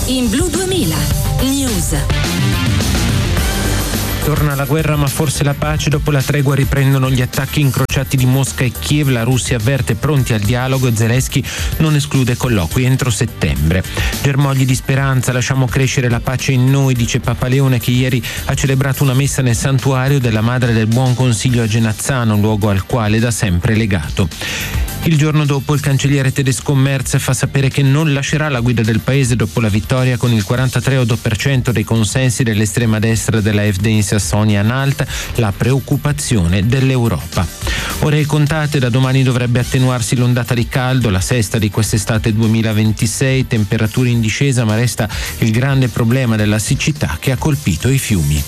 In Blu 2000 News. Torna la guerra ma forse la pace. Dopo la tregua riprendono gli attacchi incrociati di Mosca e Kiev. La Russia avverte pronti al dialogo e Zelensky non esclude colloqui entro settembre. Germogli di speranza, lasciamo crescere la pace in noi, dice Papa Leone, che ieri ha celebrato una messa nel santuario della Madre del Buon Consiglio a Genazzano, luogo al quale è da sempre legato. Il giorno dopo il cancelliere tedesco Merz fa sapere che non lascerà la guida del paese dopo la vittoria con il 43,8% dei consensi dell'estrema destra della AfD in Sassonia-Anhalt, la preoccupazione dell'Europa. Ore contate, da domani dovrebbe attenuarsi l'ondata di caldo, la sesta di quest'estate 2026, temperature in discesa, ma resta il grande problema della siccità che ha colpito i fiumi.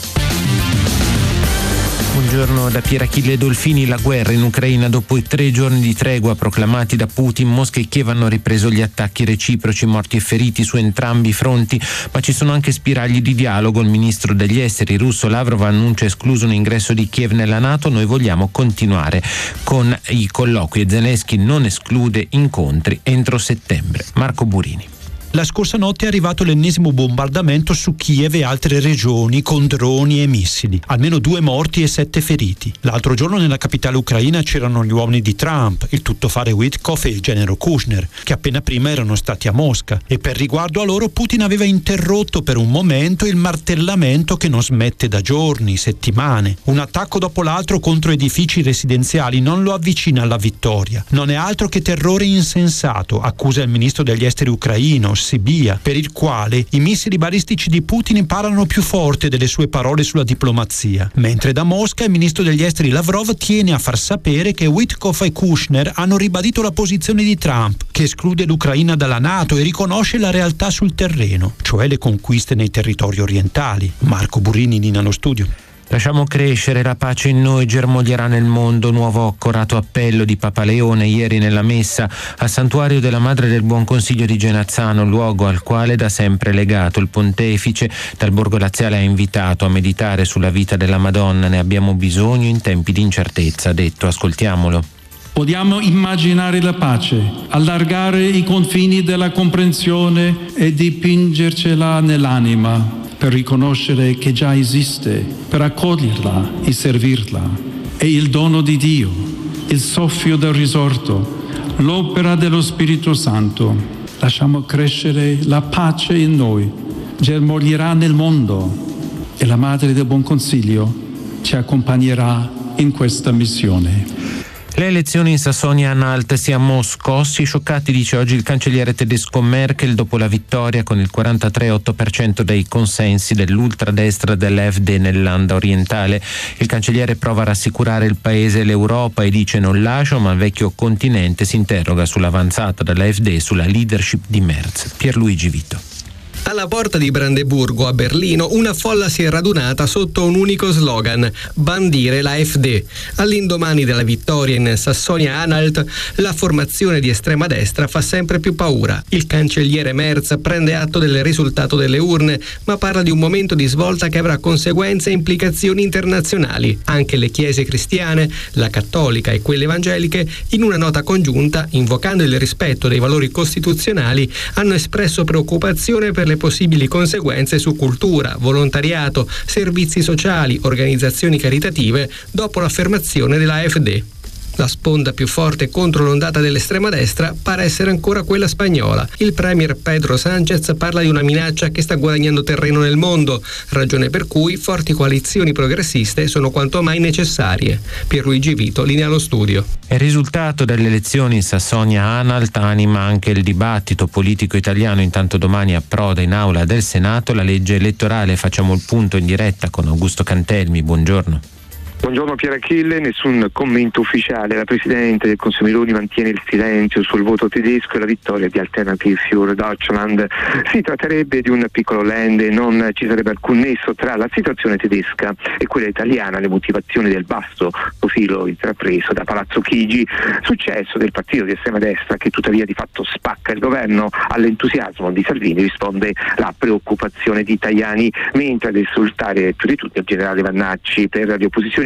Buongiorno da Pier Achille Dolfini. La guerra in Ucraina. Dopo i 3 giorni di tregua proclamati da Putin, Mosca e Kiev hanno ripreso gli attacchi reciproci, morti e feriti su entrambi i fronti, ma ci sono anche spiragli di dialogo. Il ministro degli esteri russo Lavrov annuncia escluso un ingresso di Kiev nella NATO. Noi vogliamo continuare con i colloqui e Zelensky non esclude incontri entro settembre. Marco Burini. La scorsa notte è arrivato l'ennesimo bombardamento su Kiev e altre regioni con droni e missili. Almeno 2 morti e 7 feriti. L'altro giorno nella capitale ucraina c'erano gli uomini di Trump, il tuttofare Witkoff e il genero Kushner, che appena prima erano stati a Mosca. E per riguardo a loro Putin aveva interrotto per un momento il martellamento che non smette da giorni, settimane. Un attacco dopo l'altro contro edifici residenziali non lo avvicina alla vittoria. Non è altro che terrore insensato, accusa il ministro degli esteri ucraino, Sibia, per il quale i missili balistici di Putin parlano più forte delle sue parole sulla diplomazia. Mentre da Mosca il ministro degli esteri Lavrov tiene a far sapere che Witkoff e Kushner hanno ribadito la posizione di Trump, che esclude l'Ucraina dalla NATO e riconosce la realtà sul terreno, cioè le conquiste nei territori orientali. Marco Burini, Nina allo studio. Lasciamo crescere la pace in noi, germoglierà nel mondo. Nuovo accorato appello di Papa Leone ieri nella messa al santuario della Madre del Buon Consiglio di Genazzano, luogo al quale da sempre è legato. Il pontefice dal borgo laziale ha invitato a meditare sulla vita della Madonna. Ne abbiamo bisogno in tempi di incertezza, ha detto. Ascoltiamolo. Vogliamo immaginare la pace, allargare i confini della comprensione e dipingercela nell'anima, per riconoscere che già esiste, per accoglierla e servirla. È il dono di Dio, il soffio del risorto, l'opera dello Spirito Santo. Lasciamo crescere la pace in noi, germoglierà nel mondo e la Madre del Buon Consiglio ci accompagnerà in questa missione. Le elezioni in Sassonia-Anhalt siamo scossi, scioccati, dice oggi il cancelliere tedesco Merkel, dopo la vittoria con il 43,8% dei consensi dell'ultradestra dell'AfD nel Land orientale. Il cancelliere prova a rassicurare il paese e l'Europa e dice non lascio, ma il vecchio continente si interroga sull'avanzata dell'AfD e sulla leadership di Merz. Pierluigi Vito. Alla porta di Brandeburgo a Berlino una folla si è radunata sotto un unico slogan: bandire l'AfD. All'indomani della vittoria in Sassonia-Anhalt, la formazione di estrema destra fa sempre più paura. Il cancelliere Merz prende atto del risultato delle urne, ma parla di un momento di svolta che avrà conseguenze e implicazioni internazionali. Anche le chiese cristiane, la cattolica e quelle evangeliche, in una nota congiunta, invocando il rispetto dei valori costituzionali, hanno espresso preoccupazione per le possibili conseguenze su cultura, volontariato, servizi sociali, organizzazioni caritative dopo l'affermazione della AfD. La sponda più forte contro l'ondata dell'estrema destra pare essere ancora quella spagnola. Il premier Pedro Sánchez parla di una minaccia che sta guadagnando terreno nel mondo, ragione per cui forti coalizioni progressiste sono quanto mai necessarie. Pierluigi Vito, linea allo studio. Il risultato delle elezioni in Sassonia-Anhalt anima anche il dibattito politico italiano. Intanto domani approda in aula del Senato la legge elettorale. Facciamo il punto in diretta con Augusto Cantelmi. Buongiorno. Buongiorno Pier Achille, nessun commento ufficiale. La Presidente del Consiglio Meloni mantiene il silenzio sul voto tedesco e la vittoria di Alternative für Deutschland. Si tratterebbe di un piccolo land e non ci sarebbe alcun nesso tra la situazione tedesca e quella italiana, le motivazioni del basso profilo intrapreso da Palazzo Chigi. Successo del partito di estrema destra che tuttavia di fatto spacca il governo. All'entusiasmo di Salvini risponde la preoccupazione di Tajani, mentre ad esultare più di tutti il generale Vannacci. Per le opposizioni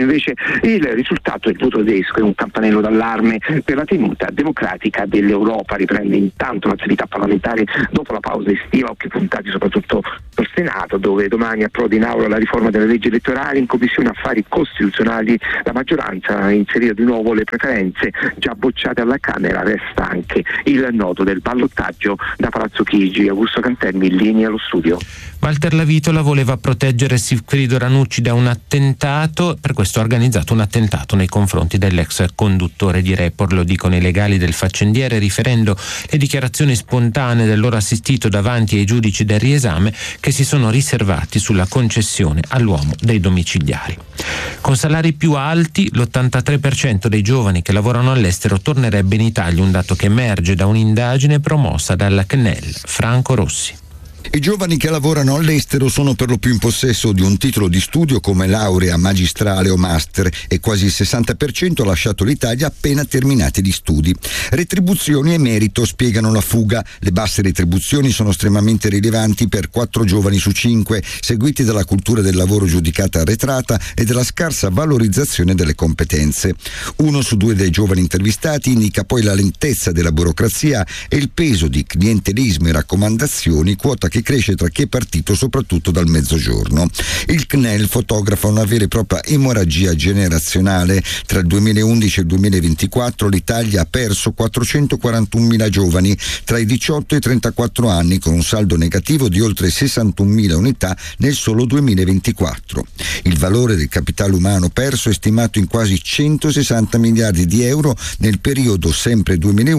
invece il risultato del voto tedesco è un campanello d'allarme per la tenuta democratica dell'Europa. Riprende intanto l'attività parlamentare dopo la pausa estiva, occhi puntati soprattutto sul Senato, dove domani approda in aula la riforma delle leggi elettorali. In Commissione Affari Costituzionali la maggioranza ha inserito di nuovo le preferenze già bocciate alla Camera. Resta anche il nodo del ballottaggio da Palazzo Chigi. Augusto Cantermi in linea allo studio. Walter Lavitola voleva proteggere Sigfrido Ranucci da un attentato, per questo ha organizzato un attentato nei confronti dell'ex conduttore di Report. Lo dicono i legali del faccendiere, riferendo le dichiarazioni spontanee del loro assistito davanti ai giudici del riesame, che si sono riservati sulla concessione all'uomo dei domiciliari. Con salari più alti, l'83% dei giovani che lavorano all'estero tornerebbe in Italia, un dato che emerge da un'indagine promossa dalla CNEL. Franco Rossi. I giovani che lavorano all'estero sono per lo più in possesso di un titolo di studio come laurea, magistrale o master, e quasi il 60% ha lasciato l'Italia appena terminati gli studi. Retribuzioni e merito spiegano la fuga. Le basse retribuzioni sono estremamente rilevanti per 4 giovani su 5, seguiti dalla cultura del lavoro giudicata arretrata e dalla scarsa valorizzazione delle competenze. 1 su 2 dei giovani intervistati indica poi la lentezza della burocrazia e il peso di clientelismo e raccomandazioni, quota che cresce tra chi è partito soprattutto dal mezzogiorno. Il CNEL fotografa una vera e propria emorragia generazionale. Tra il 2011 e il 2024 l'Italia ha perso 441.000 giovani tra i 18 e i 34 anni, con un saldo negativo di oltre 61.000 unità nel solo 2024. Il valore del capitale umano perso è stimato in quasi 160 miliardi di euro nel periodo sempre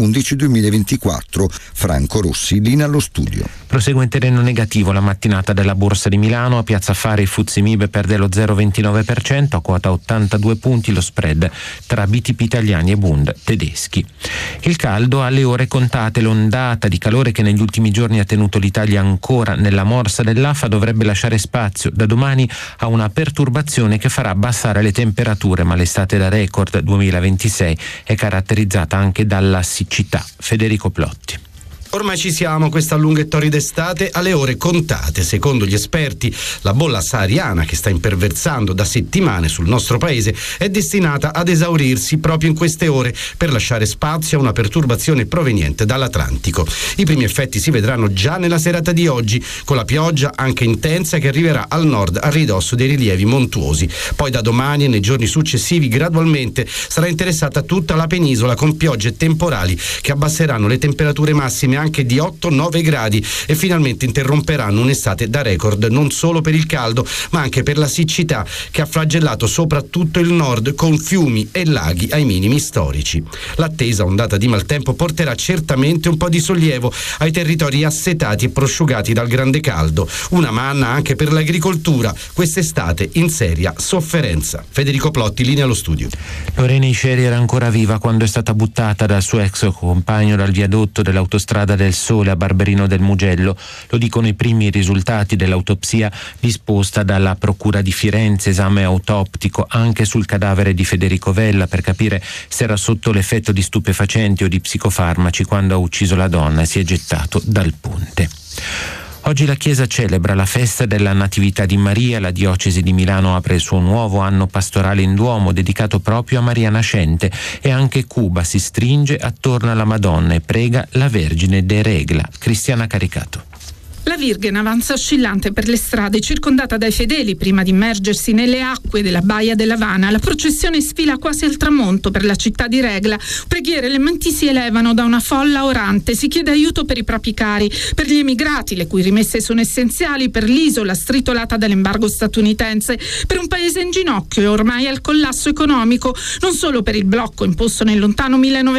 2011-2024. Franco Rossi, linea allo studio. Prosegue in terreno negativo la mattinata della Borsa di Milano. A Piazza Affari il FTSE MIB perde lo 0,29%, a quota 82 punti lo spread tra BTP italiani e Bund tedeschi. Il caldo alle ore contate. L'ondata di calore che negli ultimi giorni ha tenuto l'Italia ancora nella morsa dell'afa dovrebbe lasciare spazio da domani a una perturbazione che farà abbassare le temperature, ma l'estate da record 2026 è caratterizzata anche dalla siccità. Federico Plotti. Ormai ci siamo, questa lunga e torrida estate alle ore contate. Secondo gli esperti, la bolla sahariana che sta imperversando da settimane sul nostro paese è destinata ad esaurirsi proprio in queste ore, per lasciare spazio a una perturbazione proveniente dall'Atlantico. I primi effetti si vedranno già nella serata di oggi, con la pioggia anche intensa che arriverà al nord a ridosso dei rilievi montuosi. Poi da domani e nei giorni successivi gradualmente sarà interessata tutta la penisola, con piogge e temporali che abbasseranno le temperature massime anche di 8-9 gradi e finalmente interromperanno un'estate da record non solo per il caldo ma anche per la siccità che ha flagellato soprattutto il nord, con fiumi e laghi ai minimi storici. L'attesa ondata di maltempo porterà certamente un po' di sollievo ai territori assetati e prosciugati dal grande caldo, una manna anche per l'agricoltura quest'estate in seria sofferenza. Federico Plotti, linea allo studio. Lorena Isceri era ancora viva quando è stata buttata dal suo ex compagno dal viadotto dell'autostrada del Sole a Barberino del Mugello. Lo dicono i primi risultati dell'autopsia disposta dalla Procura di Firenze, esame autoptico anche sul cadavere di Federico Vella per capire se era sotto l'effetto di stupefacenti o di psicofarmaci quando ha ucciso la donna e si è gettato dal ponte. Oggi la Chiesa celebra la festa della Natività di Maria. La diocesi di Milano apre il suo nuovo anno pastorale in Duomo dedicato proprio a Maria Nascente, e anche Cuba si stringe attorno alla Madonna e prega la Vergine de Regla. Cristiana Caricato. La Virgen avanza oscillante per le strade, circondata dai fedeli prima di immergersi nelle acque della Baia dell'Havana. La processione sfila quasi al tramonto per la città di Regla. Preghiere e lamenti si elevano da una folla orante. Si chiede aiuto per i propri cari, per gli emigrati, le cui rimesse sono essenziali, per l'isola stritolata dall'embargo statunitense, per un paese in ginocchio e ormai al collasso economico, non solo per il blocco imposto nel lontano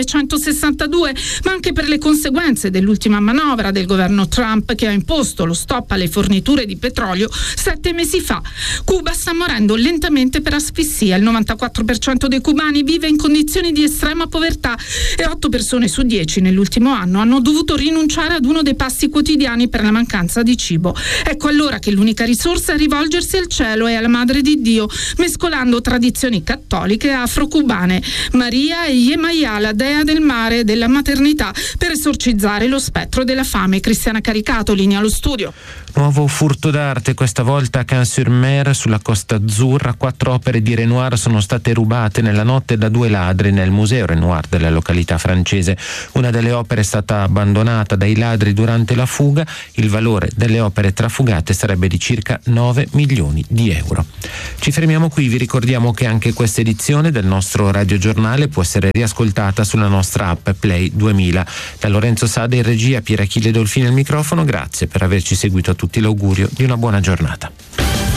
1962, ma anche per le conseguenze dell'ultima manovra del governo Trump, che ha imposto lo stop alle forniture di petrolio 7 mesi fa. Cuba sta morendo lentamente per asfissia. Il 94% dei cubani vive in condizioni di estrema povertà e 8 persone su 10 nell'ultimo anno hanno dovuto rinunciare ad uno dei pasti quotidiani per la mancanza di cibo. Ecco allora che l'unica risorsa è rivolgersi al cielo e alla Madre di Dio, mescolando tradizioni cattoliche e afro-cubane. Maria e Yemaya, la dea del mare e della maternità, per esorcizzare lo spettro della fame. Cristiana Caricato, linea allo studio. Nuovo furto d'arte, questa volta a Cannes-sur-Mer, sulla Costa Azzurra. 4 opere di Renoir sono state rubate nella notte da 2 ladri nel museo Renoir della località francese. Una delle opere è stata abbandonata dai ladri durante la fuga. Il valore delle opere trafugate sarebbe di circa 9 milioni di euro. Ci fermiamo qui, vi ricordiamo che anche questa edizione del nostro radiogiornale può essere riascoltata sulla nostra app Play 2000. Da Lorenzo Sada in regia, Pier Achille Dolfini al microfono, grazie per averci seguito a tutti, l'augurio di una buona giornata.